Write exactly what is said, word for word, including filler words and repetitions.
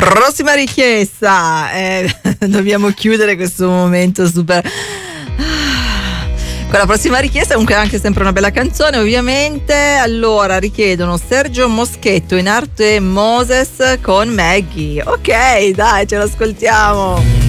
Prossima richiesta, eh, dobbiamo chiudere questo momento super. Con la prossima richiesta, comunque anche sempre una bella canzone ovviamente. Allora richiedono Sergio Moschetto in arte Moses con Maggie. Ok, dai, ce l'ascoltiamo.